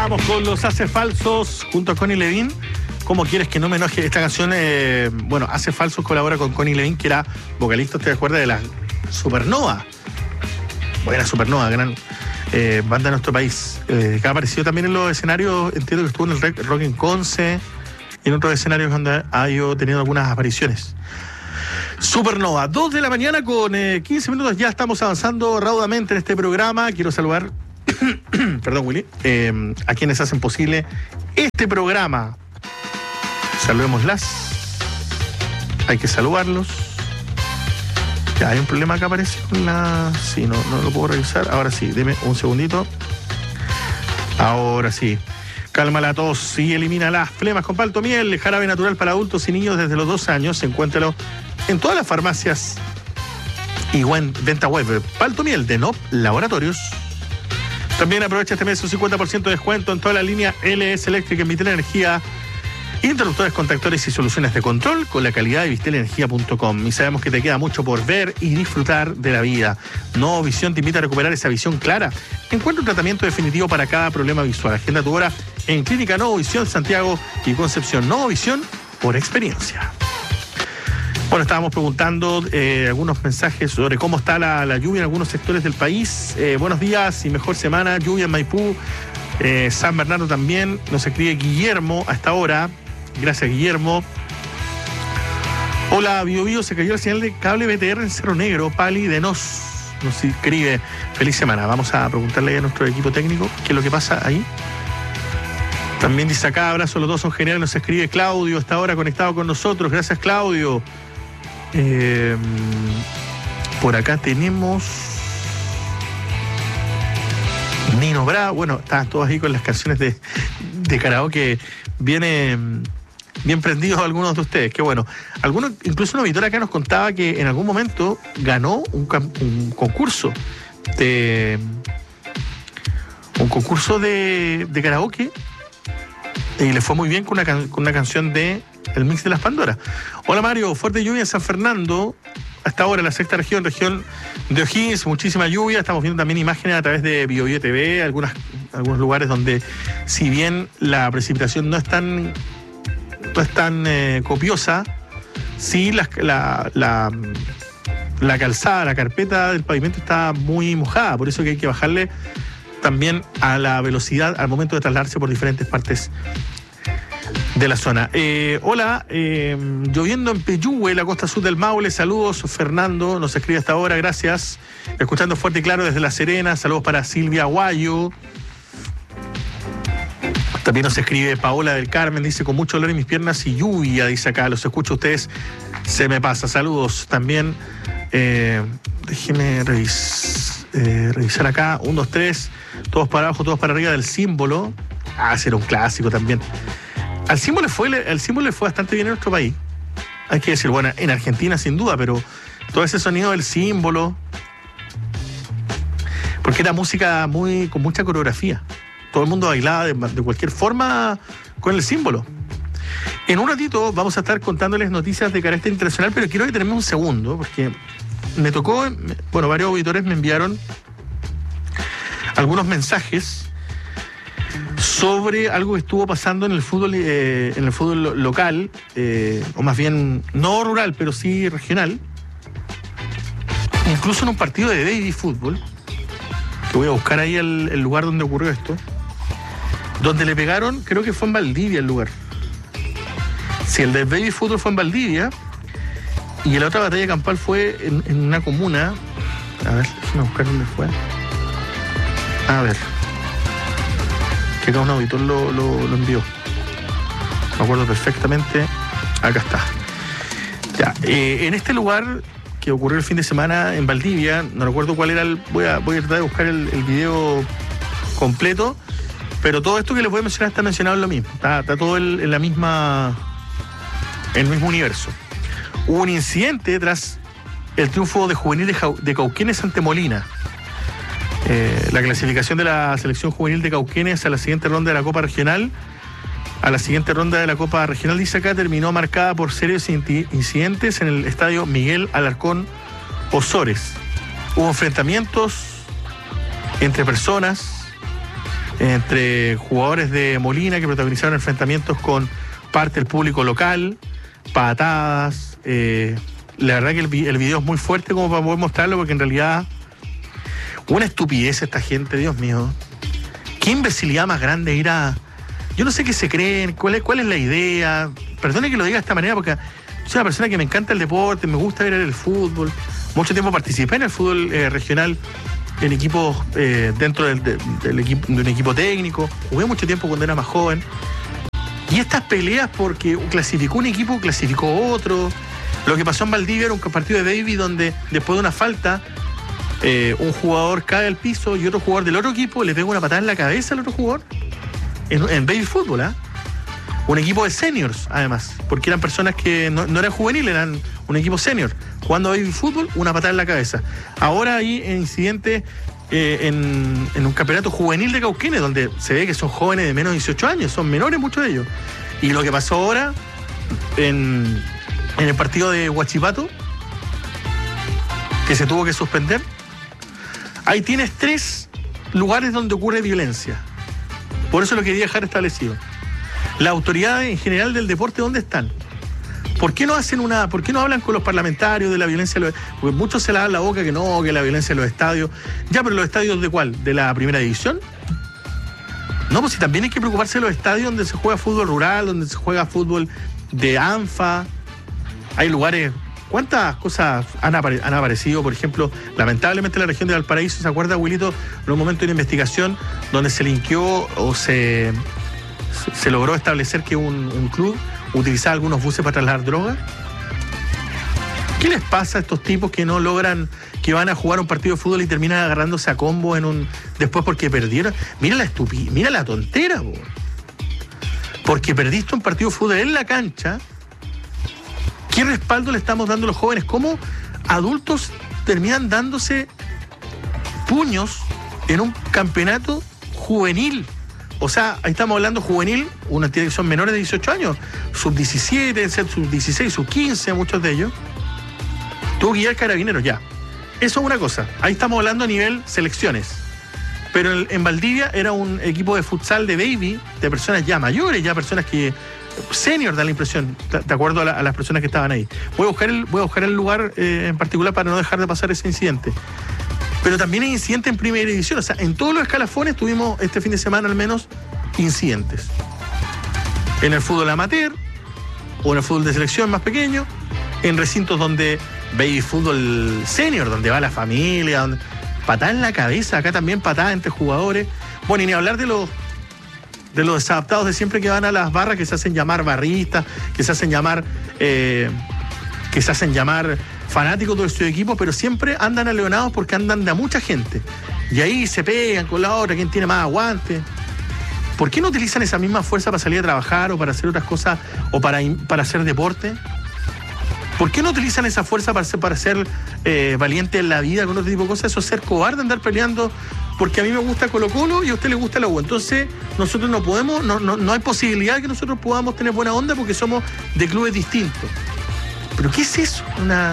Vamos con los Hace Falsos junto a Connie Levine. ¿Cómo quieres que no me enoje? Esta canción, Hace Falsos colabora con Connie Levine, que era vocalista, ¿te acuerdas? De la Supernova. Buena Supernova, gran banda de nuestro país. Que ha aparecido también en los escenarios, entiendo que estuvo en el Rock en Conce y en otros escenarios donde ha ido teniendo algunas apariciones. Supernova, 2 de la mañana con 15 minutos, ya estamos avanzando raudamente en este programa. Quiero saludar, perdón Willy, a quienes hacen posible este programa. Saludémoslas, hay que saludarlos. Ya, hay un problema que aparece con la... Sí, no lo puedo revisar, ahora sí, deme un segundito. Ahora sí. Calma la tos y elimina las flemas con Paltomiel, jarabe natural para adultos y niños desde los 2 años. Encuéntralo en todas las farmacias y venta web. Paltomiel de NOP Laboratorios. También aprovecha este mes un 50% de descuento en toda la línea LS Eléctrica en Vitel Energía. Interruptores, contactores y soluciones de control con la calidad de vistelenergia.com. Y sabemos que te queda mucho por ver y disfrutar de la vida. Nuevo Visión te invita a recuperar esa visión clara. Encuentra un tratamiento definitivo para cada problema visual. Agenda tu hora en Clínica Nuevo Visión Santiago y Concepción. Nuevo Visión por experiencia. Bueno, estábamos preguntando algunos mensajes sobre cómo está la lluvia en algunos sectores del país. Buenos días y mejor semana. Lluvia en Maipú, San Bernardo también. Nos escribe Guillermo a esta hora. Gracias, Guillermo. Hola, Bio, se cayó la señal de cable BTR en Cerro Negro. Pali de Nos escribe. Feliz semana. Vamos a preguntarle a nuestro equipo técnico qué es lo que pasa ahí. También dice acá, abrazo, los dos son geniales. Nos escribe Claudio, hasta ahora conectado con nosotros. Gracias, Claudio. Por acá tenemos Nino Bra. Bueno, estaban todos ahí con las canciones de karaoke. Bien prendidos algunos de ustedes, qué bueno. Algunos, incluso un auditor acá nos contaba que en algún momento ganó un concurso de karaoke y le fue muy bien con una canción de El Mix de las Pandoras. Hola Mario, fuerte lluvia en San Fernando, hasta ahora en la sexta región de O'Higgins, muchísima lluvia. Estamos viendo también imágenes a través de Bio TV, algunos lugares donde, si bien la precipitación no es tan copiosa, sí la calzada, la carpeta del pavimento está muy mojada, por eso que hay que bajarle también a la velocidad al momento de trasladarse por diferentes partes de la zona. Hola, lloviendo en Peyúgue, la costa sur del Maule. Saludos, Fernando, nos escribe hasta ahora, gracias. Escuchando fuerte y claro desde La Serena. Saludos para Silvia Guayo. También nos escribe Paola del Carmen, dice, con mucho dolor en mis piernas y lluvia, dice acá, los escucho a ustedes, se me pasa. Saludos también. Déjeme revisar acá. 1, 2, 3, todos para abajo, todos para arriba del símbolo. Será un clásico también. Al símbolo le fue bastante bien en nuestro país. Hay que decir, bueno, en Argentina sin duda, pero todo ese sonido del símbolo, porque era música con mucha coreografía. Todo el mundo bailaba de cualquier forma con el símbolo. En un ratito vamos a estar contándoles noticias de carácter internacional, pero quiero detenerme un segundo, porque me tocó, varios auditores me enviaron algunos mensajes sobre algo que estuvo pasando en el fútbol local, o más bien no rural, pero sí regional, incluso en un partido de baby fútbol, que voy a buscar ahí el lugar donde ocurrió esto, donde le pegaron, creo que fue en Valdivia el lugar. Si el de baby fútbol fue en Valdivia y la otra batalla campal fue en una comuna, a ver, déjame buscar dónde fue. A ver, que acá un auditor lo envió. Me acuerdo perfectamente. Acá está. Ya, en este lugar que ocurrió el fin de semana en Valdivia, no recuerdo cuál era voy a tratar de buscar el video completo, pero todo esto que les voy a mencionar está mencionado en lo mismo. Está todo en el mismo universo. Hubo un incidente tras el triunfo de juvenil de Cauquenes ante Molina. La clasificación de la selección juvenil de Cauquenes a la siguiente ronda de la Copa Regional, dice acá, terminó marcada por serios incidentes en el estadio Miguel Alarcón Osores. Hubo enfrentamientos entre personas, entre jugadores de Molina que protagonizaron enfrentamientos con parte del público local, patadas. La verdad que el video es muy fuerte como para poder mostrarlo, porque en realidad una estupidez esta gente, Dios mío. Qué imbecilidad más grande ir a... Yo no sé qué se creen, cuál es la idea. Perdone que lo diga de esta manera, porque soy una persona que me encanta el deporte, me gusta ver el fútbol. Mucho tiempo participé en el fútbol regional, en equipos dentro del equipo, de un equipo técnico. Jugué mucho tiempo cuando era más joven. Y estas peleas porque clasificó un equipo, clasificó otro. Lo que pasó en Valdivia era un partido de baby donde después de una falta un jugador cae al piso y otro jugador del otro equipo le pega una patada en la cabeza al otro jugador en baby fútbol, ¿eh? Un equipo de seniors, además, porque eran personas que no eran juveniles, eran un equipo senior. Jugando baby fútbol, una patada en la cabeza. Ahora hay incidentes en un campeonato juvenil de Cauquenes, donde se ve que son jóvenes de menos de 18 años, son menores muchos de ellos. Y lo que pasó ahora en el partido de Huachipato, que se tuvo que suspender, ahí tienes 3 lugares donde ocurre violencia. Por eso lo quería dejar establecido. Las autoridades en general del deporte, ¿dónde están? ¿Por qué no hablan con los parlamentarios de la violencia? Porque muchos se la dan la boca que no, que la violencia en los estadios. Ya, pero ¿los estadios de cuál? ¿De la primera división? No, pues si también hay que preocuparse de los estadios donde se juega fútbol rural, donde se juega fútbol de ANFA. Hay lugares... ¿Cuántas cosas han aparecido? Por ejemplo, lamentablemente en la región de Valparaíso, ¿se acuerda, Wilito? En un momento de una investigación donde se linkeó o se logró establecer que un club utilizaba algunos buses para trasladar drogas. ¿Qué les pasa a estos tipos que no logran, que van a jugar un partido de fútbol y terminan agarrándose a combo después porque perdieron? Mira la tontera, bo. Porque perdiste un partido de fútbol en la cancha. ¿Qué respaldo le estamos dando a los jóvenes? ¿Cómo adultos terminan dándose puños en un campeonato juvenil? O sea, ahí estamos hablando juvenil, unos que son menores de 18 años, sub-17, sub-16, sub-15, muchos de ellos. Tuvo que ir al Carabineros, ya. Eso es una cosa. Ahí estamos hablando a nivel selecciones. Pero en Valdivia era un equipo de futsal de baby, de personas ya mayores, ya personas que... senior, da la impresión, de acuerdo a las personas que estaban ahí. Voy a buscar el lugar en particular para no dejar de pasar ese incidente. Pero también hay incidentes en primera división. O sea, en todos los escalafones tuvimos este fin de semana al menos incidentes. En el fútbol amateur o en el fútbol de selección más pequeño, en recintos donde baby fútbol senior, donde va la familia, donde... patada en la cabeza, acá también patada entre jugadores. Bueno, y ni hablar de los desadaptados de siempre que van a las barras, que se hacen llamar barristas, que se hacen llamar fanáticos de su equipo, pero siempre andan aleonados porque andan de a mucha gente. Y ahí se pegan con la otra, quién tiene más aguante. ¿Por qué no utilizan esa misma fuerza para salir a trabajar o para hacer otras cosas o para hacer deporte? ¿Por qué no utilizan esa fuerza para ser valiente en la vida con otro tipo de cosas? Eso es ser cobarde, andar peleando porque a mí me gusta Colo-Colo y a usted le gusta la U. Entonces nosotros no podemos, no hay posibilidad de que nosotros podamos tener buena onda porque somos de clubes distintos. ¿Pero qué es eso?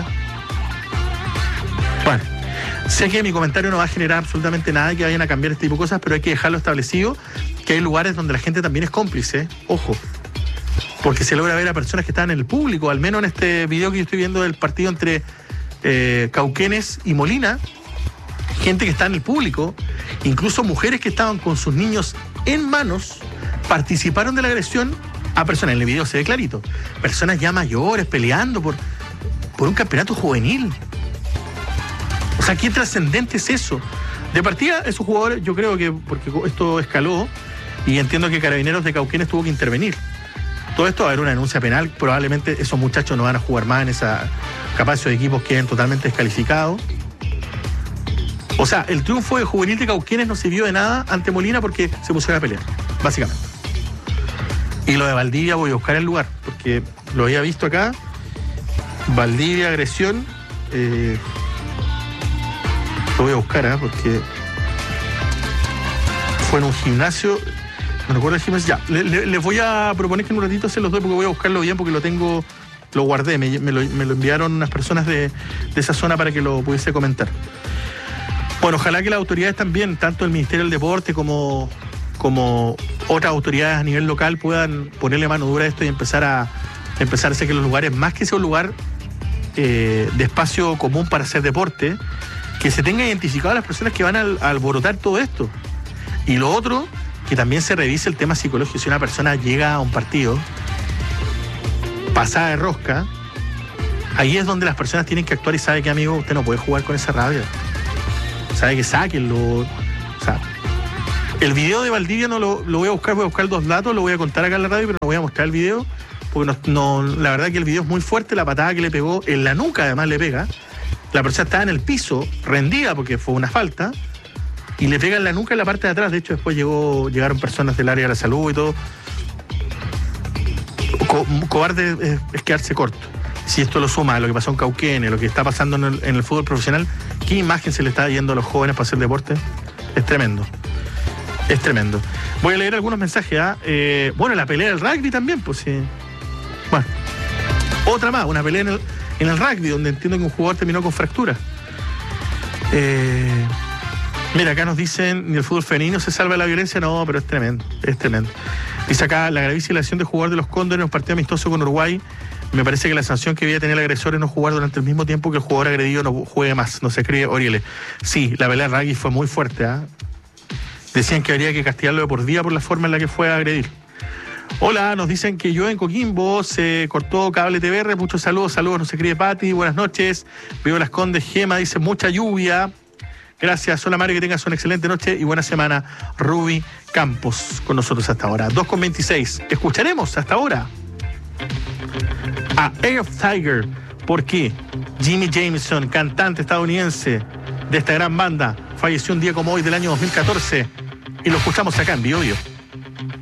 Bueno, sé que mi comentario no va a generar absolutamente nada que vayan a cambiar este tipo de cosas, pero hay que dejarlo establecido que hay lugares donde la gente también es cómplice, ojo. Porque se logra ver a personas que están en el público, al menos en este video que yo estoy viendo del partido entre Cauquenes y Molina, gente que está en el público, incluso mujeres que estaban con sus niños en manos, participaron de la agresión a personas, en el video se ve clarito, personas ya mayores peleando por un campeonato juvenil. O sea, ¿qué trascendente es eso? De partida, esos jugadores, yo creo que, porque esto escaló, y entiendo que Carabineros de Cauquenes tuvo que intervenir. Todo esto va a haber una denuncia penal, probablemente esos muchachos no van a jugar más en esa... capaz esos equipos queden totalmente descalificados. O sea, el triunfo de Juvenil de Cauquenes no sirvió de nada ante Molina porque se pusieron a pelear, básicamente. Y lo de Valdivia voy a buscar el lugar, porque lo había visto acá. Valdivia, agresión. Lo voy a buscar, porque fue en un gimnasio... No recuerdo el gimnasio. Ya, les voy a proponer que en un ratito se los doy porque voy a buscarlo bien porque lo guardé, me lo enviaron unas personas de esa zona para que lo pudiese comentar. Bueno, ojalá que las autoridades también, tanto el Ministerio del Deporte como como otras autoridades a nivel local puedan ponerle mano dura a esto y empezar a hacer que los lugares, más que sea un lugar de espacio común para hacer deporte, que se tenga identificado a las personas que van a alborotar todo esto. Y lo otro, que también se revise el tema psicológico. Si una persona llega a un partido pasada de rosca, ahí es donde las personas tienen que actuar y sabe que, amigo, usted no puede jugar con esa rabia. Sabe que sáquenlo. O sea, el video de Valdivia no lo voy a buscar 2 datos, lo voy a contar acá en la radio, pero no voy a mostrar el video, porque la verdad que el video es muy fuerte, la patada que le pegó en la nuca, además le pega. La persona estaba en el piso, rendida porque fue una falta, y le pega en la nuca en la parte de atrás. De hecho, después llegaron personas del área de la salud y todo. Cobarde es quedarse corto. Si esto lo suma a lo que pasó en Cauquenes, lo que está pasando en el fútbol profesional, ¿qué imagen se le está yendo a los jóvenes para hacer deporte? Es tremendo. Es tremendo. Voy a leer algunos mensajes. Bueno, la pelea del rugby también, pues sí. Bueno, otra más, una pelea en el rugby, donde entiendo que un jugador terminó con fractura. Mira, acá nos dicen, ni el fútbol femenino se salva de la violencia. No, pero es tremendo, es tremendo. Dice acá, la gravísima acción de jugador de los Cóndores en un partido amistoso con Uruguay. Me parece que la sanción que debía tener el agresor es no jugar durante el mismo tiempo que el jugador agredido no juegue más. No se escribe Oriele. Sí, la pelea del rugby fue muy fuerte. Decían que habría que castigarlo de por día por la forma en la que fue a agredir. Hola, nos dicen que yo en Coquimbo se cortó cable TVR. Muchos saludos, nos escribe Pati. Buenas noches. Veo Las Condes. Gema dice mucha lluvia. Gracias. Hola Mario, que tengas una excelente noche y buena semana. Ruby Campos con nosotros hasta ahora. 2:26. Escucharemos hasta ahora a Eye of Tiger, porque Jimmy Jameson, cantante estadounidense de esta gran banda, falleció un día como hoy del año 2014 y lo escuchamos acá en Bio Bio.